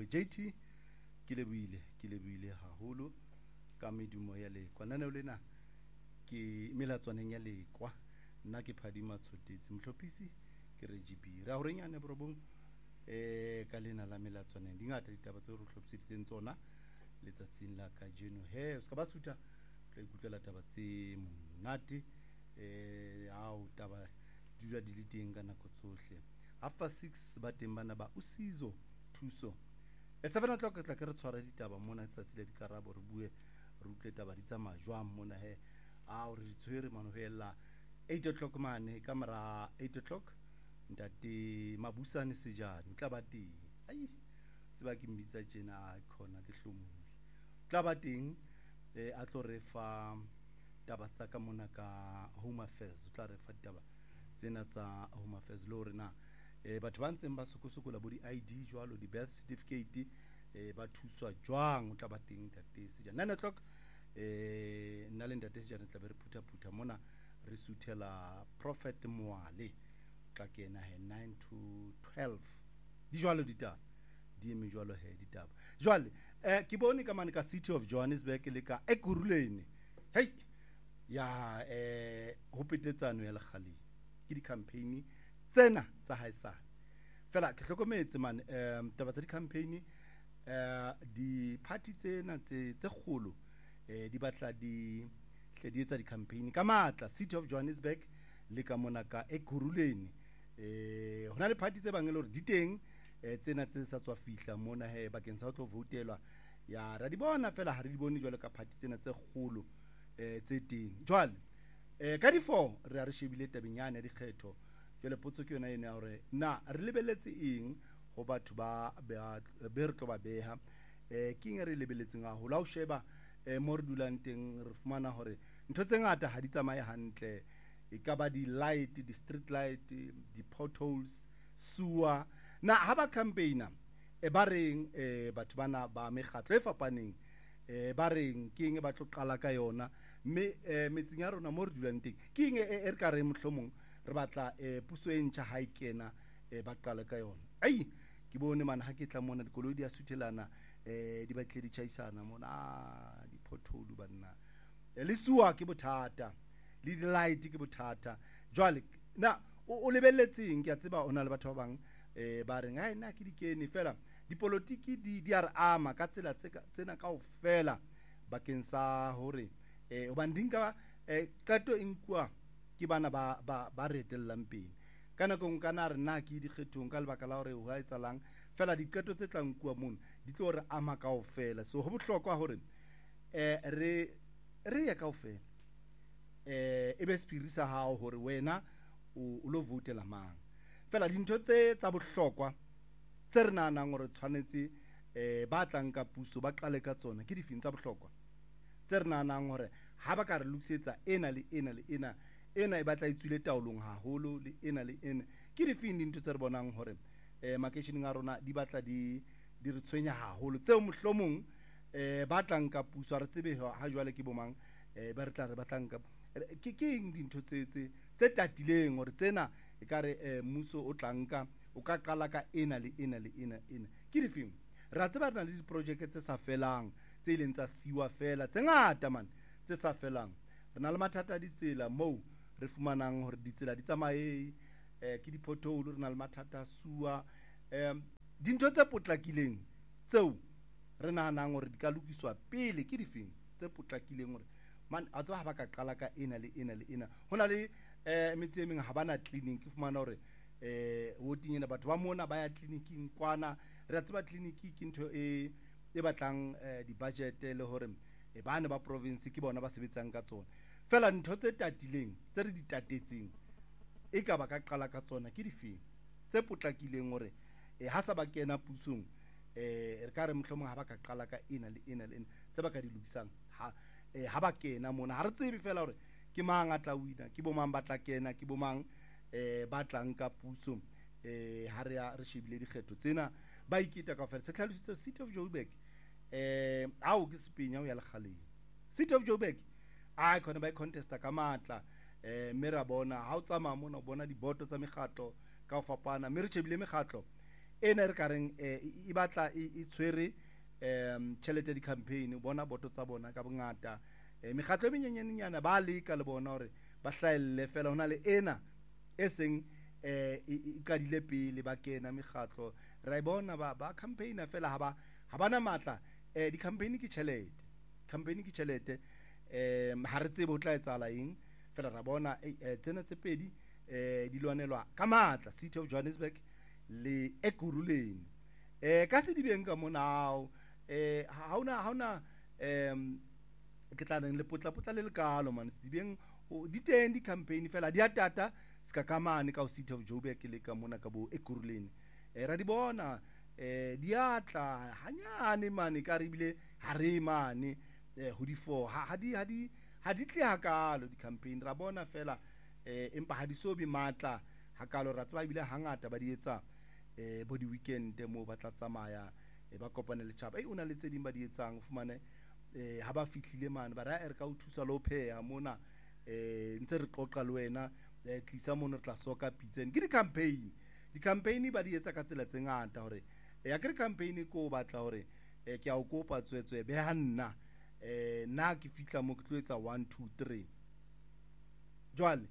JT ke lebohile haholo ka medumo ya lekwa naneo lena ke melatswaneng ya lekwa nna ke phadima tshotetse mohlophisi ke re GB ra hore nyane borobong ka lena la melatswaneng dingata ditaba tse re hlophiseditseng tsona letsatsing la kajeno he ska ba suta tla ikutlwa taba tse monate ao taba dula di le teng ka nako tsohle after 6 ba teng bana ba usizo thuso 7 o'clock tla ke re tshwara ditaba mona tsatsi la dikarabo re bue re utle taba di tsamaya jwang mona he ao re ditshwere mano hela 8 o'clock mane ka mara 8 o'clock ntate mabusane sejane tla ba teng ai tseba ke mbitsa tjena khona ke hlomile tla ba teng a tlo re fa taba tsa ka mona ka Home Affairs o tla re fa taba tsena tsa Home Affairs lo rena batho ba ntseng ba sokosokola bo di ID jwalo di birth certificate ba thuswa jwang o tla ba teng ntate sejane 9 o'clock nna le ntate sejane tla be re phutha mona re suthela Prophet Moale ka kena he 9 to 12 di jwalo ditaba di eme jwalo he ditaba jwale ke bone ka mane ka City of Johannesburg le ka Ekurhuleni hey ya ho petetsano ya lekgale ke di campaign tsena tsa haesale fela ke hlokometse man taba tsa di campaign di party tsena tse kgolo di batla di etsa di campaign ka matla City of Johannesburg le ka mona ka Ekurhuleni hona le party tse bangelo re di teng tsena tse sa tswa fihla mona he bakeng sa ho tlo votelwa ya ra di bona fela ha re di bone jwale ka party tsena tse kgolo tse teng jwale ka di 4 re a re shebile tabenyane ya dikgetho jwale potso ke yona ena ya hore na re lebeletse eng ho batho ba re tlo ba beha ke eng re lebeletseng a ho la ho sheba mo re dulang teng re fumana hore ntho tse ngata ha di tsamaye hantle e ka ba di light di street light di potholes sewer na ha ba campaigner ba reng batho bana ba mekgatlo e fapaneng ba reng ke eng ba tlo qala ka yona mme metseng ya rona mo re dulang teng ke eng re ka re mohlomong re batla puso e ntjha ha e kena ba qala ka yona ai ke bone mana ha ke tla mona dikoloi di a suthelana di batle di chaisana mona di pothole banna le sewer ke bothata le di light ke bothata jwale na o lebelletseng ke a tseba ona le batho ba bang ba reng hai nna ke dikene fela dipolitiki di a re ama ka tsela tsena kaofela bakeng sa hore hobane di nka qeto e nkuwa ke bana ba re etellang pele ka nako nkana re nna ke dikgethong ka lebaka la hore ho a etsalang fela diqeto tse tlang nkuwa mona di tlo re ama kaofela so ho bohlokwa hore re ya kaofela e be spiri sa hao hore wena o lo votela mang fela dintho tse tsa bohlokwa tse re nanang hore tshwanetse ba tlang ka puso ba qale ka tsona ke difeng tsa bohlokwa tse re nanang hore ha ba ka re lokisetsa ena le ena le ena e batla itswile taolong haholo le ena ke difeng dintho tse re bonang hore makeisheneng a rona di batla di re tshwenya haholo tseo mohlomong ba tlang ka puso re tsebe ha jwale ke bomang ba re tla re batlang ka ke eng dintho tse tatileng hore tsena e ka re mmuso o tlanka o ka qala ka ena le ena le ena ke difeng ra tseba rena le diprojeke tse sa felang tse ileng tsa siwa fela tse ngata man tse sa felang re na le mathata a ditsela moo re fumanang hore ditsela di tsamaye ke dipothole re na le mathata a sewer dintho tse potlakileng tseo re nahanang hore di ka lokiswa pele ke difeng tse potlakileng hore man a tseba ha ba ka qala ka ena le ena le ena hona le metse e meng ha bana clinic ke fumana hore ho tingena batho ba mona ba ya clinicing kwana re a tseba clinic ke ntho e batlang di budget le hore bana ba province ke bona ba sebetsang ka tsona fela ntho tse tatileng tse re di tatetseng e ka ba ka qala ka tsona ke difeng tse potlakileng hore ha sa ba kena pusong re ka re mohlomong ha ba ka qala ka ena le ena le ena tse ba ka di lokisang ha ba kena mona ha re tsebe fela hore ke mang a tla wina ke bo mang ba tla kena ke bo mang ba tlang ka puso ha re shebile dikgetho tsena ba iketa kaofela se tlhalositse City of Joburg ao ke sepenya ho ya lekgaleng City of Joburg a khona ba contesta ka matla mme ra bona ha o tsamaya mona o bona diboto tsa mekgatlo ka ho fapana mme re shebile mekgatlo ena re kareng e batla e tshwere tšhelete di campaign bona boto tsa bona ka bongata mekgatlo e menyenyanenyana ba leka le bona hore ba hlaelle fela hona le ena e seng e qadile pele ba kena mekgatlo ra bona ba campaigner fela ha bana matla di campaign ke tšhelete ha re tsebe ho tla etsala eng fela ra bona tsena tse pedi di lwanelwa ka matla City of Johannesburg le Ekurhuleni ka se di beng ka monao ha una ke tla neng le potla le lekalo man se di beng di teng di campaign fela di atata ska kamane ka City of Joburg le ka mona ka bo Ekurhuleni ra di bona di atla hanyane mane ka ribile ha re mane ho di 4 ha di tle hakalo di campaign ra bona fela empa ha di so be matla hakalo ra tsaba bile hangata ba di etsa bo di weekend mo ba tla tsamaya ba kopane le tjhaba una le tseding ba di etsang o fumane ha ba fihlile mane ba ra re ka o thusa lo pheha mona ntse re qoqa le wena tlisa mona re tla soka pitseng ke di campaign ba di etsa ka tsela tse ngata hore ya ke campaign ko batla hore ke a o kopa tswetswe be hanna na ke fitla mo ke tlo etsa 1 2 3 jwale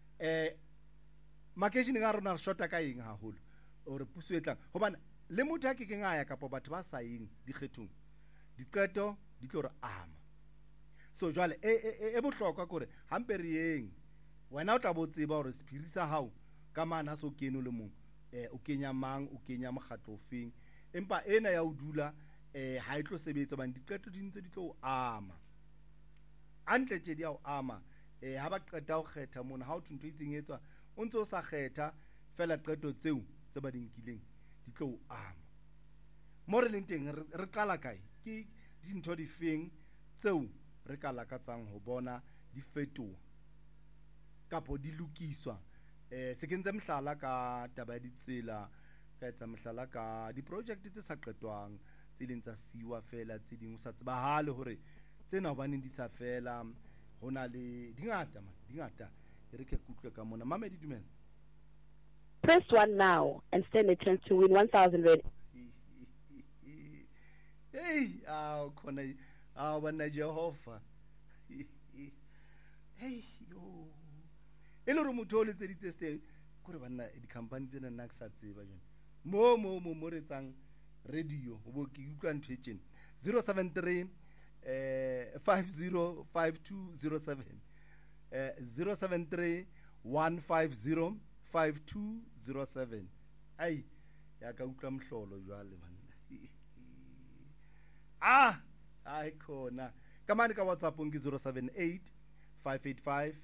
makeshini ga rona re shota ka eng haholo hore puso e tlang hobane le motho a ke ngaya kapa batho ba sa eng dikgethong diqeto di tlo re ama so jwale e bohlokwa gore hampe re yeng wena o tla bo tseba hore sephiri sa hao ka mana so keno le mong o kenya mang o kenya mokgatlo ofeng empa ena ya o dula ha e tlo sebetsa bang diqeto di ntse di tlo ama antle tje di a o ama ha ba qeta ho kgetha mona ha o thuntho itseng etswa o ntse o sa kgetha fela qeto tseo tse ba dinkileng di tlo ama mo re leng teng re qala kae ke dintho di feng tseo re ka lakatsang ho bona di fetoha kapo di lokiswa se ke ntse mohlala ka taba ya ditsela ka etsa mohlala ka di-project tse sa qetwang tse leng tsa siwa fela tse ding o sa tsebahale hore tsena hobaneng di sa fela hona le dingata e re ke kutlwe ka mona Mamedi dumela. Press 1 now and stand a chance to win 1,000 rand. Hey, khona bana Jehova. Hey yo. E le re motho o le tseditse se kore bana di company tsena nna ke sa tseba jone. Mo re tsang radio ho ke utlwa ntho e tjena 073 505207 073 150 5207 ai ya ka utlwa mhlolo jwale man ai khona kamane ka WhatsApp ngi 078 585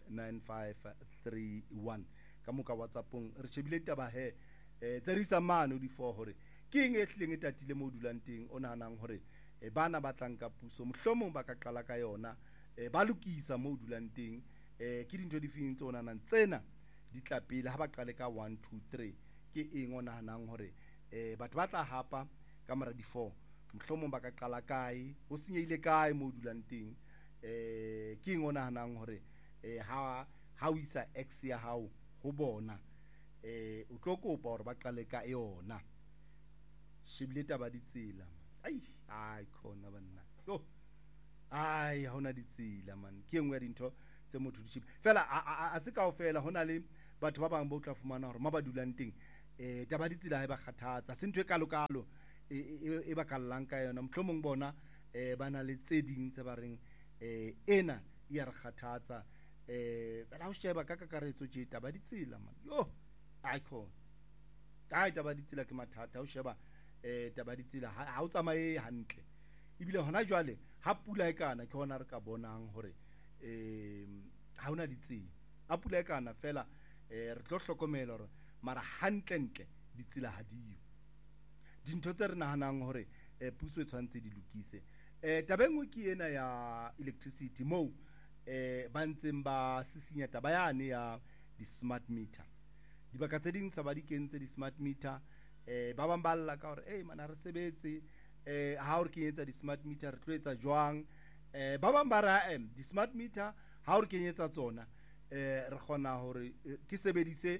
9531 ka mo ka WhatsApp re shebile taba he tserisa mane o di 4 hore ke eng e hleng e tatile mo dulang teng o nahanang hore bana ba tlang ka puso mohlomong ba ka qala ka yona ba lokisa mo dulang teng ke dintho di feng tse o nahanang tsena di tla pele ha ba qale ka 1 2 3 ke eng o nahanang hore batho ba tla hapa ka mora di 4 mohlomong ba ka qala kae o senyehile kae mo dulang teng ke eng o nahanang hore ha o isa x ya hao ho bona o tlo kopa hore ba qale ka yona shebile taba ditsela ai khona banna yo ai ha ona ditsela man ke engwe ya dintho tse motho di fela a se kaofela hona le batho ba bang ba o tla fumana hore ma ba dulang teng taba ditsela ha e ba kgathatsa se ntho e kalokalo e ba kallang ka yona mohlomong bona ba na le tse ding tse ba reng ena ya re kgathatsa la ho sheba ka kakaretso tje taba ditsela man yo ai khona taba ditsela ke mathata ha o sheba taba ditsela ha o tsamaye hantle ebile hona jwale ha pula e kana ke hona re ka bonang hore ha ona ditsela a pula e kana fela re tlo hlokomela hore mara hantle ditsela ha diyo dintho tse re nahanang hore puso e tshwantse di lokise taba engwe ke ena ya electricity mo ba ntseng ba sisinya taba yane ya di smart meter dibaka tse ding sa ba di kentse di smart meter ba bang ba lla ka hore mana re sebetse ha o re kenyetsa di smart meter re tlo etsa jwang ba bang ba ra di smart meter ha o re kenyetsa tsona re kgona hore ke sebedise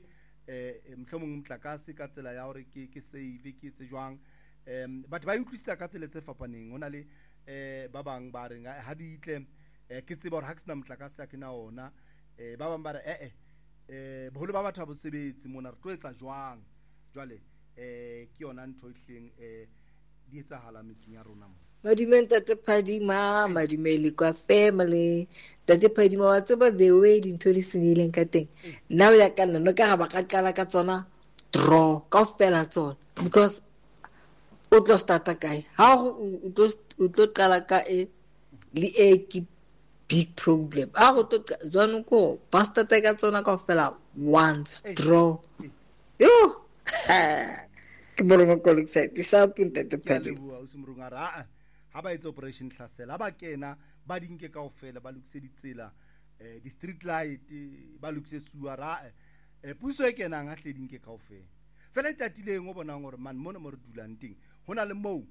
mohlomong motlakase ka tsela ya hore ke save ke tse jwang batho ba utlwisisa ka tsela tse fapaneng hona le ba bang ba reng ha di itle ke tseba hore ha ke sena motlakase ke na ona ba bang ba re boholo ba batho ba bosebetsi mona re tlo etsa jwang jwale ke yona ntho ihleng di etsahala metseng ya rona mo Madume Ntate Phadima, madumele kwa family. Ntate Phadima wa tseba the way dintho di senyileng ka teng. Nna ya ka nna no ka ba ka qala ka tsona draw ka fela tsona because o tlo starta kae ha o tlo qala ka le ke big problem a go tlo zone ko ba starta ka tsona ka fela once draw yo ke bolong ko excited sa Ntate Phadima o simrunga ra ha ba etsa operation hlasela ba kena ba dinke kaofela ba lokise ditsela di street light ba lokise suara puso e kenang ha hle dinke kaofela fela tatileng o bonang hore man mona mo re dulang teng hona le mo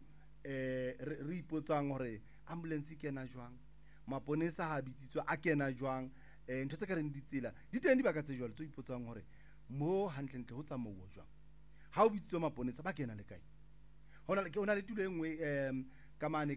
re ipotsang hore ambulance kena jwang maponesa ha bitsitswe a kena jwang ntho tse ka reng ditsela di teng di baka tse jwalo tse ipotsang hore mo hantle ntle ho tsamauwa jwang ha o bitsitswe maponesa ba kena le kae hona le tulo engwe ka mane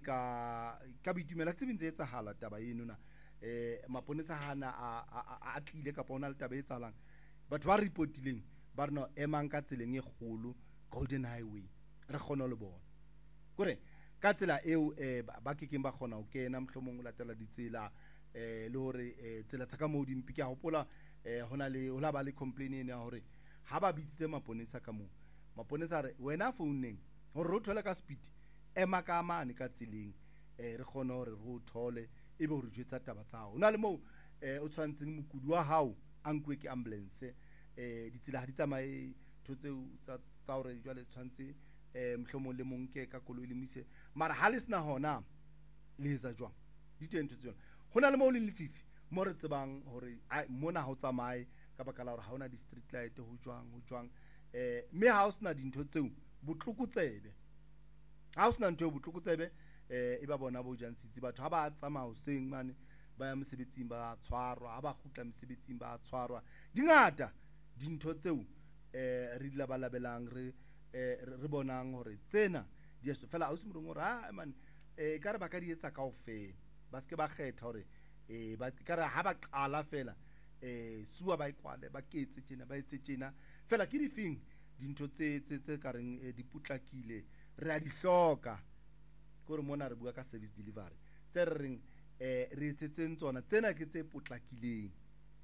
ka boitumela tse bintse etsahala taba eno na maponesa hana a tlile ka bona le taba e tsalang batho ba reportileng ba rena emang ka tseleng e kgolo Golden Highway re kgona le bona kore ka tsela eo ba kekeng ba kgona ho kena mohlomong o latela ditsela le hore tsela tsa ka mo dimpi ke a hopola hola ba le complain ya hore ha ba bitsitse maponesa ka mo maponesa re wena founeng hore re o thole ka speed ema ka mane ka tseleng re kgona hore re o thole ebe o re jwetsa taba tsa hao hona le mo o tshwantseng mokudi wa hao a nkwe ke ambulance ditsela ha di tsamaye thotse tsa hore jwale tshwantse mohlomong le monke ka koloi le mise mara ha le sena hona le etsa jwang di teng ntho tsona hona le mo le lefifi mo re tsebang hore mona ha o tsamaye ka baka la hore ha ona di street light ho jwang mme ha o sena dintho tseo botlokotsebe ha o sena ntho e botlokotsebe e ba bona bo jansitse batho ha ba tsamaya hoseng mane ba ya mosebetsing ba tshwarwa ha ba kgutla mosebetsing ba tshwarwa dingata dintho tseo re di labalabelang re bonang hore tsena di fela ha o se morong hore man ka re ba ka di etsa kaofela ba se ke ba kgetha hore ka re ha ba qala fela suwa ba ikwale ba ketse tjena ba etse tjena fela ke difeng dintho tse ka reng di putlakile re a di hloka gore mona re bua ka service delivery tse re reng re etsetseng tsona tsena ke tse potlakileng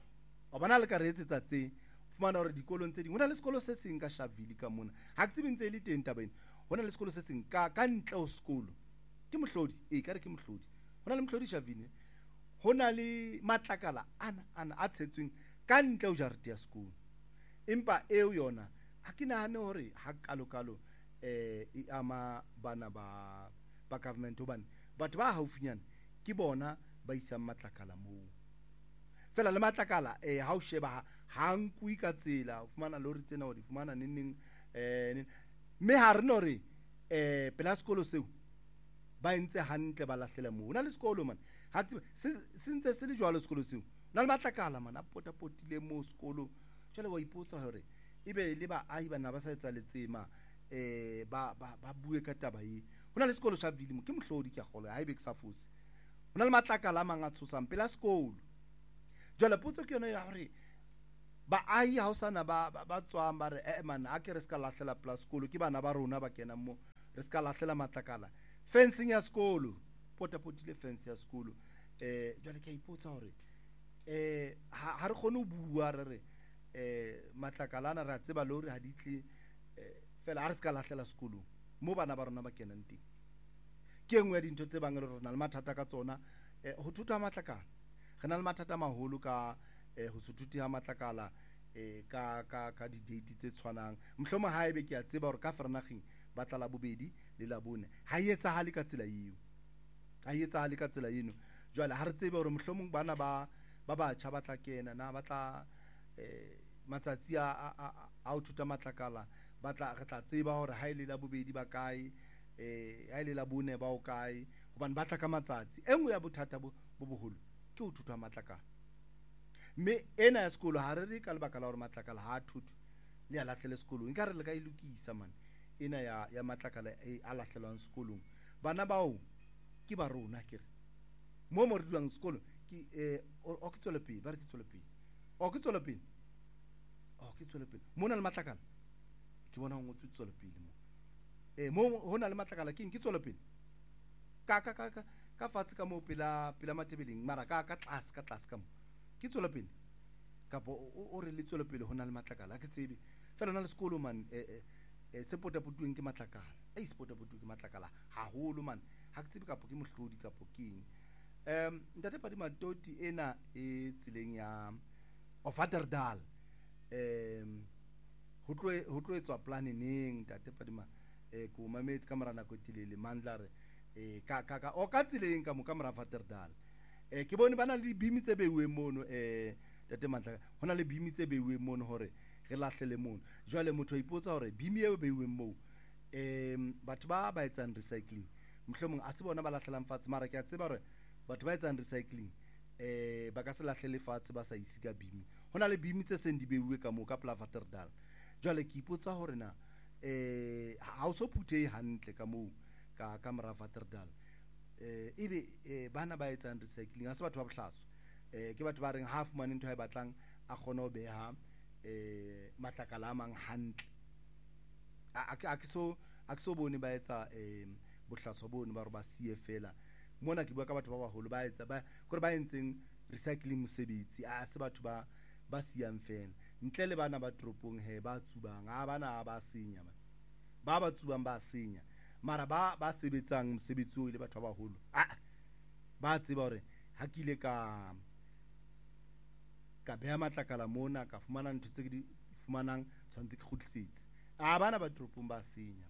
o bona le ka re etsetsa tse fumana hore dikolong tse ding hona le sekolo se seng ka Shavili ka mona ha ke tsebe ntse le teng tabeng hona le sekolo se seng ka ntle ho sekolo ke mohlodi ka re ke mohlodi hona le mohlodi Shavili hona le matlakala ana a tshetsweng ka ntle ho jarete ya sekolo empa eo yona ha ke nahane hore ha kalo e ama bana ba government hobane batho ba haufinyana ke bona ba isang matlakala moo fela le matlakala ha o sheba ha nkui ka tsela o fumana lori tsena o di fumana neng mme ha re no re pela sekolo seo ba entse hantle ba lahlela moo hona le sekolo man ha se ntse se le jwalo sekolo seo hona le matlakala man a potile moo sekolo jwale wa ipotsa hore ebe le baahi bana ba sa etsa letsema ba bue ka taba e hona le sekolo sa Vilimo ke mohlodi ke a kgola ha ebe ke sa fose hona le matlakala a mang a tshosang pela sekolo jwale potso ke yona ya hore baahi ha o sana ba tswang ba re man a ke re ska lahlela pela sekolo ke bana ba rona ba kenang mo re ska lahlela matlakala fencing ya sekolo potile fence ya sekolo jwale ke a ipotsa hore ha re kgone ho bua re matlakalana ra tseba lori ha ditle fela ha re ska lahlela sekolo mo bana ba rona ba kenang teng ke engwe ya dintho tse bang re rena le mathata ka tsona ho thutha matlakala re na le mathata maholo ka ho se thuthi ha matlakala ka di-date tse tshwanang mohlomong ha ebe ke a tseba hore ka Vereeniging ba tla la bobedi le la bone ha e etsahale ka tsela eno jwale ha re tsebe hore mohlomong bana ba batjha ba tla kena na ba tla matsatsi a ho thuta matlakala re tla tseba hore ha ile la bobedi ba kae ha ile la bone ba o kae hobane ba tla ka matsatsi engwe ya bothata bo boholo ke ho thuta matlakala mme ena ya sekolo ha re re ka lebaka la hore matlakala ha a thuthwe le a lahlele sekolong nka re le ka e lokisa man ena ya matlakala a lahlelwang sekolong bana bao ke ba rona kere mo re dulang sekolong ke o ke tswele pele ba re ke tswele pele o ke tswele pele mo na le matlakala ke bona go ngotse tswele pele mo ho na le matlakala ke tswele pele ka fatshe ka mo pela matebeleng mara ka tlase ka mo ke tswele pele kapo o re le tswele pele ho na le matlakala ke tsebe fela na le sekolo man se potapotuweng ke matlakala se potapotuweng ke matlakala haholo man ha ke tsebe kapo ke mohlodi kapo keng ntate Padima Toti ena e tseleng ya Vatterdal ho tlo etswa plan neng ntate Padima ko mametse ka mora nako e telele mandla re ka tseleng ka mo ka mora Vatterdal ke bone bana le dibimi tse beuweng mono tate Mandla hona le bimi tse beuweng mono hore re lahlele mono jwale motho a ipotsa hore bimi eo beuweng moo batho ba etsang recycling mohlomong a se bona ba lahlelang fatshe mara ke a tseba hore batho ba etsang recycling ba ka se lahlele fatshe ba sa ise ka bimi hona le bimi tse seng di beuwe ka moo ka pela Vatterdal jwale ke ipotsa hore na ha o so phuthehe hantle ka moo ka mora Vatterdal ebe bana ba etsang recycling ha se batho ba bohlaswa ke batho ba reng ha fumane ntho ha e batlang a kgone ho beha matlakala a mang hantle a ke so bone ba etsa bohlaswa bone ba re ba siye fela mona ke bua ka batho ba baholo ba etsa gore ba entseng recycling mosebetsi a se batho ba siyang fela ntle le bana ba toropong ba tsubang a bana ba senya ba tsubang ba senya mara ba sebetsang mosebetsi o ile batho ba baholo ba tseba hore ha ke ile ka beha matlakala mona ka fumana ntho tse ke di fumanang tshwantse ke kgutlisetse bana ba toropong ba senya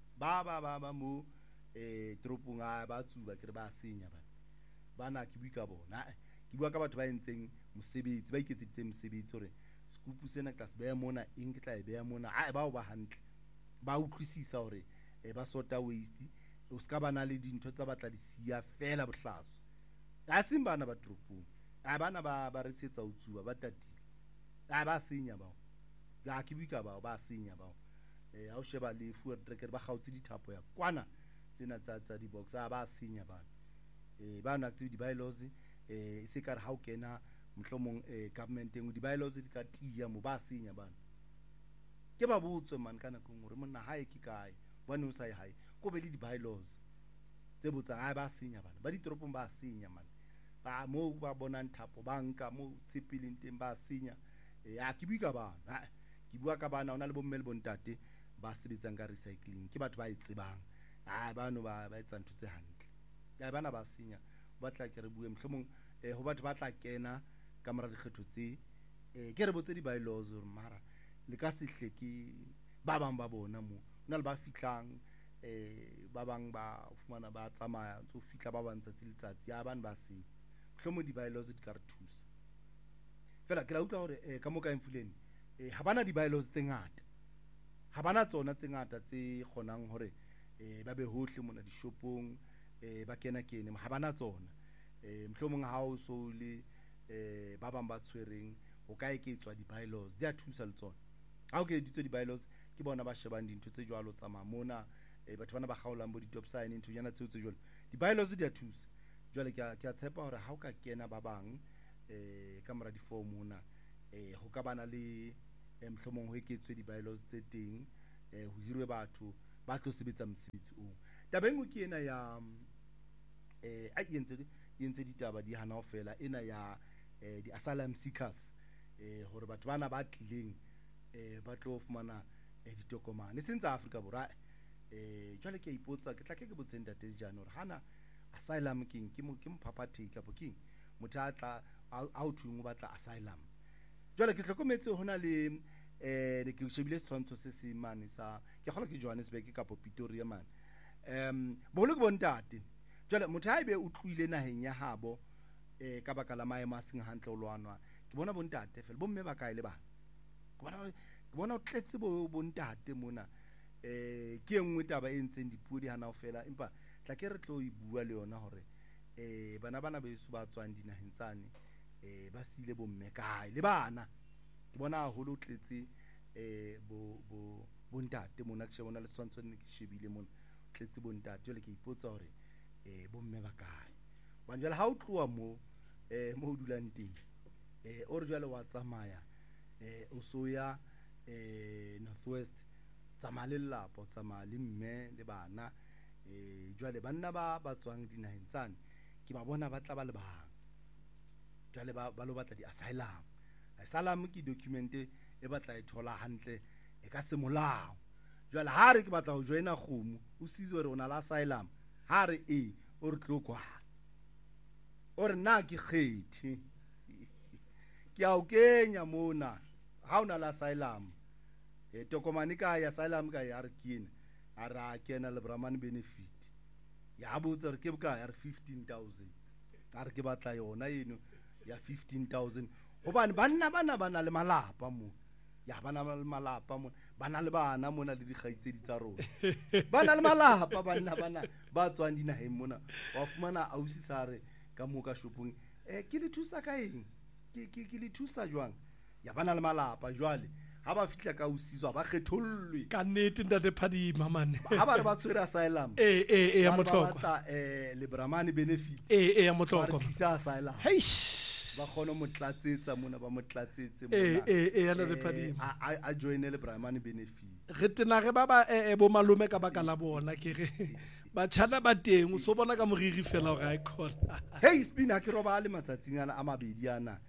ba mo toropong ba tsuba ke re ba senya bana ke bua ka bona ke bua ka batho ba entseng mosebetsi ba iketseditseng mosebetsi hore sekupu sena ke tla se beha mona eng ke tla e beha mona bao ba hantle ba utlwisisa hore ba sota waste o ska bana le dintho tsa batla di siya fela bohlaswa a seng bana ba toropong bana ba resetsa ho tsuba ba tatile ba senya bao ga ke bua ka bao ba senya bao ha o sheba le food tracker ba gautse dithapo ya kwana tsena tsa di box ba senya bana bana ke di bylaws se ka re ha o kena mohlomong government engwe di bylaws di ka tia mo ba senya bana ke ba botse man kana go ngore monna hae ke kae bone o sai hae ko be le di bylaws tse botsang ba senya bana ba ditoropong ba senya man ba mo ba bonang thapo banka mo tshepileng teng ba senya ke bua ka bana ke bua ka bana ona le bomme le bontate ba sebetsang ka recycling ke batho ba itsebang bano ba etsa ntho tse hantle bana ba senya ba tla ke re bue mohlomong ho batho ba tla kena ka mora dikgetho tse ke re botse di bylaws hore mara le ka sehle ke ba bang ba bona mo ona le ba fitlang ba bang ba fumana ba tsamaya tso fitla ba bang tsatsi letsatsi bana ba se mohlomong di bylaws di ka re thusa fela ke la utlwa hore ka mo ka Emfuleni ha bana di bylaws tse ngata ha bana tsona tse ngata tse kgonang hore ba be hohle mona di shopong ba kena ha bana tsona mohlomong ha o so le ba bang ba tshwereng o ka eketswa di bylaws di a thusa le tsona ha o ke ditse di bylaws ke bona ba shebang dintho tse jwalo tsa mamona batho bana ba gaolang bo di top sign ntho yana tseo tse jwalo di bylaws di a thusa jwale ke a tshepa hore ha o ka kena ba bang ka mora di form mona ho ka bana le mohlomong ho eketswe di bylaws tse teng ho hirwe batho ba tlo sebetsa mosebetsi o tabeng o ke ena ya yentse ditaba di hana ho fela ena ya di asylum seekers hore batho bana ba tlileng ba tlo fumana ditokomane seng tsa Afrika Borwa jwale ke ipotsa ke tla ke botseng date jana hore hana asylum king ke mphaphathi ka boking motho a tla a o thung o batla asylum jwale ke hlokometse hona le ke shebile setshwantsho se se mane sa ke kgola ke Johannesburg ka Pretoria man boholo ke bontate jwale motho ha ebe o tluile naheng ya habo ka baka la maemo a seng hantle o lwanwa ke bona bontate fela bomme ba kae le bana ke bona o tletse bontate mona ke engwe taba e ntseng dipuo di hana ho fela empa tla ke re tlo e bua le yona hore bana beso ba tswang dinaheng tsane ba sile bomme kae le bana ke bona haholo tletse bontate mona ke shebona le swantso ne ke shebile mona tletse bontate jole ke ipotsa hore bomme ba kae bana jwale ha o tloa mo o dulang teng o re jwale wa tsamaya o so ya Northwest tsamaya le lelapa tsamaya le mme le bana jwale banna ba tswang dinaheng tsane ke ba bona ba tla ba le bang jwale ba lo batla di-asylum ke document e batla e thola hantle e ka se molao jwale ha re ke batla ho joina kgomo o size hore o na le asylum ha re o re tlo kwa o re na ke kgethi ke a o kenya mona ha o na le asylum tokomane ka ya asylum ka ya re kene a ra kena le Brahman benefit ya botsa re ke boka ya re 15,000 a re ke batla yona eno ya 15,000 hobane banna bana le malapa mo ya bana le malapa mo bana le bana mona le dikgaitsedi tsa rona bana le malapa bana ba tswang dinaheng mona wa fumana ausi sare ka mo ka shopong ke le thusa ka eng ke le thusa jwang ya bana le malapa jwale ha ba fitla ka usizwa ba kgethollwe ka nnete ntate Phadima mane ha ba re ba tshwere asylum ya motlhoko le Brahman benefit ya motlhoko ba asylum ba khona motlatsetsa mona ba motlatsetse mona ya ntate Phadima a joine le Brahman benefit re tena re ba bo malome ka baka la bona ke re ba tshana ba teng o so bona ka moriri fela hore ai khona spina ke roba le matsatsing ana a mabedi ana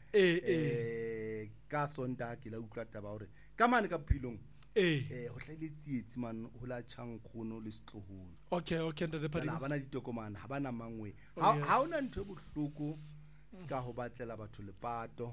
ka sonta ke la utlwa taba hore ka mane ka philong ho hlahile tsietsi man ho la tjhankgono le setloholo okay ntate Phadima ha bana ditokomane ha bana mangwe ha ona ntho e bohloko ska ho batlela batho lepato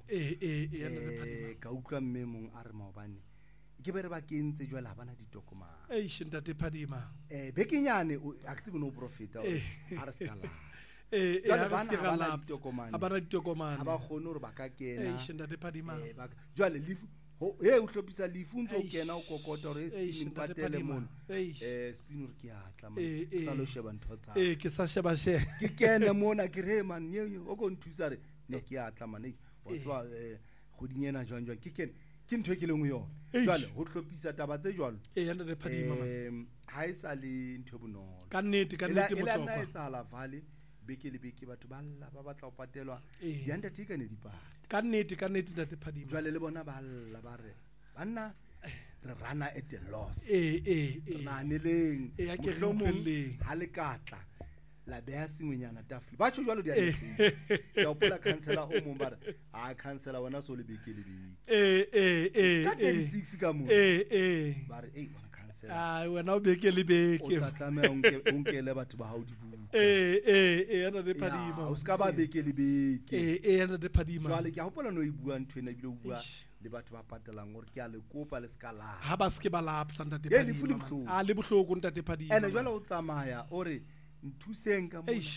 ka utlwa mme mong a re maobane ke bere ba kentse jwale ha bana ditokomane ntate Phadima bekenyane a ke tsebe no profita a re ska la jwale bana bana ditokomane ha ba khone hore ba ka kena ntate Phadima jwale lifu o hlophisa lifu ntse o kena o kokota hore spin patele mona spin re ke atla ma sa lo sheba ntho tsa ke sa sheba ke kene mona ke re man nyenyo o go nthusa re ne ke atla man o tswa go dinyena jwang ke kene ke ntho ke lengwe yona jwale ho hlophisa taba tse jwalo ntate Phadima ha isa le ntho bonolo ka nnete motlhoko ela etsa la vale beke le beke batho ba lla ba batla ho patelwa di undertaker ne di pa ka nnete ntate Phadima jwale le bona ba lla ba re banna re rana at a loss na neleng mohlomong ha le katla la beha sengwenyana tafole ba tjho jwalo di a ka opola councilor o mong ba re councilor wona so le beke le beke ka 36 ka mo ba re wena o beke le beke o tla tlameha o nkele batho ba hao dibuka yana de Phadima o ska ba beke le beke yana de Phadima jwale ke a hopola no e bua ntho ena bile o bua le batho ba patelang gore ke a le kopa le ska la ha ba ske ba lapsa ntate Phadima le bohloko ntate Phadima ene jwale o tsamaya ore nthuseng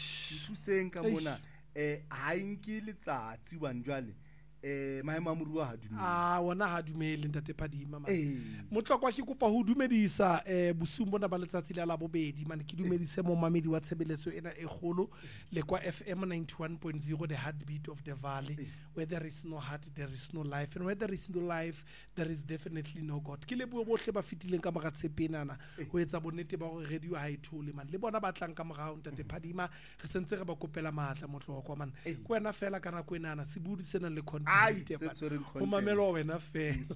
ka mona ha inke letsatsi wan jwale maemo a moruo ha dumele wona ha dumele ntate Phadima motlokwa ke kopa ho dumedisa bosung bona ba letsatsi la bobedi mane ke dumedise mo mamedi wa tshebeletso ena e kgolo le kwa FM 91.0 the heartbeat of the valley where there is no heart there is no life and where there is no life there is definitely no God ke le bo bohle ba fitileng ka moga tshepenana ho etsa bonnete ba gore radio ha e thole man le bona ba tlang ka moga ntate Phadima re sentse re ba kopela matla motlokwa man ko wena fela kana ko enana se budi sena le ho mamelo wena fela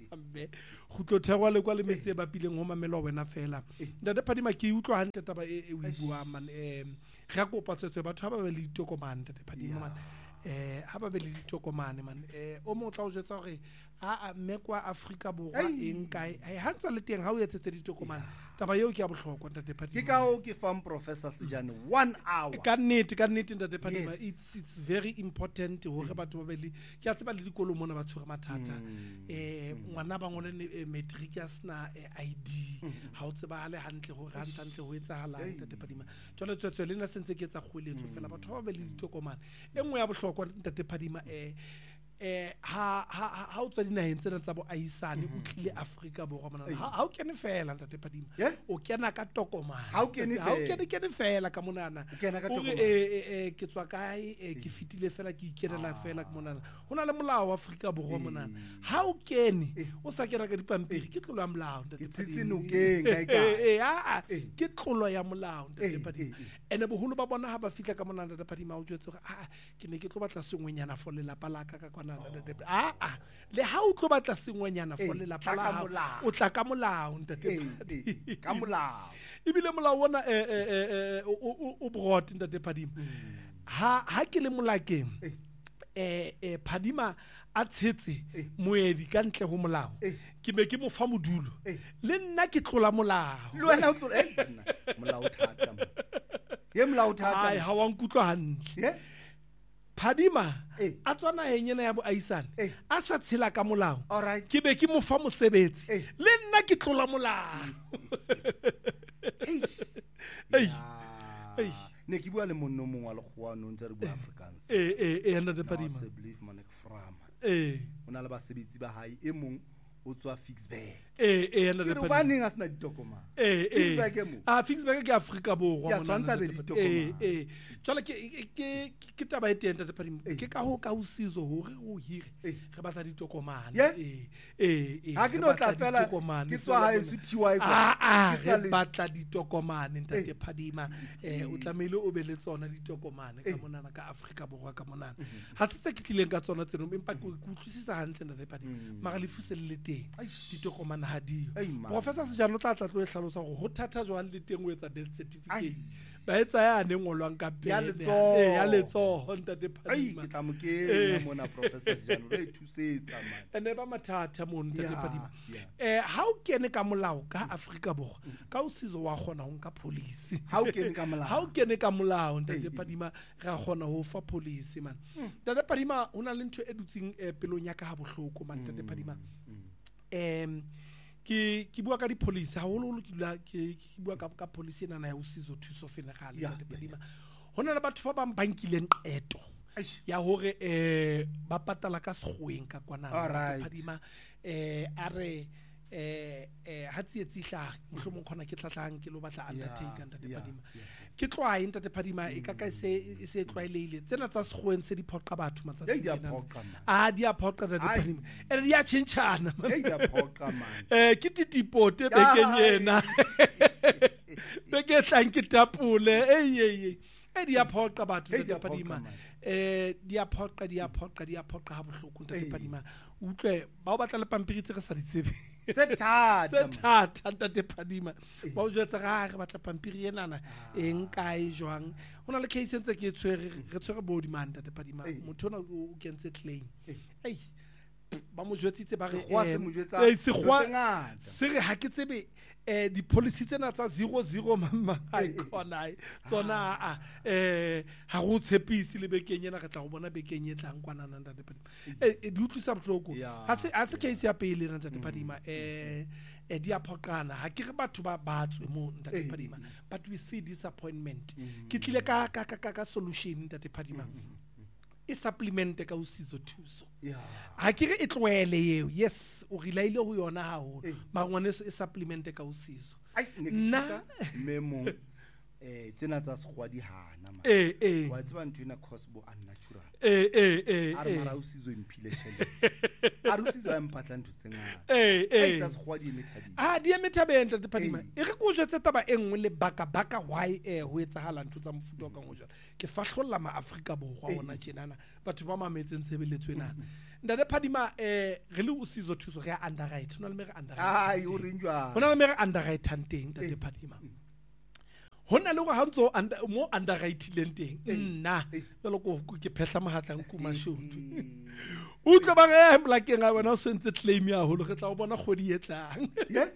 go tlo thegwa le kwa le metse ba pileng ho mamelo wena fela ntate Phadima ke utlwa hantle taba e o bua man ga kopa tsetse batho ba ba le ditokomane ntate Phadima man ha ba be le ditokomane man o mo tla o jetsa gore a mme kwa Afrika Borwa eng kae ha ntse le teng ha o etsetse ditokomane taba eo ke ya bohlokwa ntate Phadima ke ka o ke fam Professor Sejane 1 hour ka nnete ntate Phadima it's very important hore batho ba be le ke a tseba le dikolo mona ba tshwere mathata ngwana ba ngole matric ya sna ID ha o tseba hale hantle hore hantle ho etsahalang ntate Phadima jwale tswetswe le na sentse ke etsa kgoeletso fela batho ba be le ditokomane engwe ya bohlokwa ntate Phadima ha o tswa dinaheng tsena tsa boahisane o tlile Afrika Borwa mona ha o kene fela ntate Phadima o kena ka tokomane ha o kene fela ka monana ke tswa kae ke fitile fela ke ikenela fela ka monana hona le molao wa Afrika Borwa monana ha o kene o sa kena ka dipampiri ke tlolo ya molao ntate Phadima ke tlolo ya molao ntate Phadima ene boholo ba bona ha ba fitla ka monana ntate Phadima o jwetse gore ke ne ke tlo batla sengwenyana for lelapa la ka kwana le ha o tlo batla sengwenyana for lelapa la hao o tla ka molao ntate ka molao ebile molao wona o broad ntate Phadima ha ke le molakeng Phadima a tshetse moedi ka ntle ho molao ke be ke mo fa modulo le nna ke tlola molao le wena o tlola molao thata molao thata ai ha wa nkutlwa hantle Phadima a tswa naheng ena ya boahisane a sa tshela ka molao ke be ke mo fa mosebetsi le nna ke tlola molao ne ke bua le monno mongwe wa lekgowa no ntse re bua Afrikaans ntate Phadima se believe manek frama ona le basebetsi ba hae e mong o tswa Fixburg ntate Phadima ba neng a sena ditokomane Fixburg ke Afrika Borwa mona jwale ke taba e teng ntate Phadima ke ka ho ka usizo hore o hire re batla ditokomane ha ke no tla fela ke tswa ha STY re batla ditokomane ntate Phadima o tlamehile o be le tsona ditokomane ka monana ka Afrika Borwa ka monana ha se ke tlileng ka tsona tseno empa ke utlwisisa hantle ntate Phadima mara le fuse le teng ditokomane ha dio Professor Sejano tla tlo e hlalosa gore ho thata jwang le teng o etsa death certificate ba etsa ya ne ngolwang ka pele ya letsoho ntate Phadima ke tla mokeng mona Professor Sejano re thusetsa man ene ba mathata mo ntate Phadima ha o kene ka molao ka Afrika Borwa ka o sizo wa gona ho nka police ha o kene ka molao ntate Phadima ra gona ho fa police man ntate Phadima hona le ntho e dutseng pelong ya ka ha bohloko man ntate Phadima ke bua ka di police ha holo ke bua ka police ena na ya usizo thuso fenegale ntate Phadima hona le batho ba bang bankileng qeto ya hore ba patala ka segweng ka kwana ntate Phadima a re ha tsietsi hlaga mohlomong khona ke tlatlang ke lo batla undertaker ntate Phadima ke tloa ntate Phadima e ka se tlwaelehile tsena tsa segweng se di phoqa batho matsatsing di a phoqa ntate Phadima ene di a tshintshana ke titipote bekeng ena beke tlang ke tapole di a phoqa batho ntate Phadima di a phoqa ha bohloko ntate Phadima utlwe ba o batla le pampiri tse re sa di tsebe tse thata ntate Phadima ba o jwetsa re batla pampiri enana eng kae jwang hona le case ntse ke re tshwere body man ntate Phadima motho ona o kentse claim ba mo jwetsitse ba re se re ha ke tsebe di policy tsena tsa 00 mama icona tsona ha go tshepisi le bekeng ena re tla go bona bekeng e tlang kwana nna ntate Phadima di utlwisa bohloko ha se case ya pele ntate Phadima di a phoqana ha ke re batho ba batswe mo ntate Phadima but we see disappointment ke tlile ka solution ntate Phadima e supplement ka usizo thuso ha ke re e tloele eo yes o rilaile ho yona ha ho mangwane e supplement ka usizo nna memo tsena tsa segwa di hana ma wa tseba ntwe na cosbo unnatural are mara usizo imphile tshele are usizo ya mpatla ntwe tsenga tsa segwa di emethabeng di emethabeng ntate Phadima e re ko jwetsa taba engwe le baka why ho etsahala ntwe tsa mofuta ka ngojana ke fahlolla ma Afrika Borwa ona tjenana batho ba mametseng tshebeletso ena ntate Phadima re le usizo thuso re underwrite hona le mere underwrite o rinjwa hona le mere underwrite tanteng ntate Phadima hona le go ha ntso mo underwrite lenteng nna jalo ko ke phehla mahatlang kuma shotu utlo ba re mlakeng a bona o sentse claim ya holo re tla o bona kgodi e tlang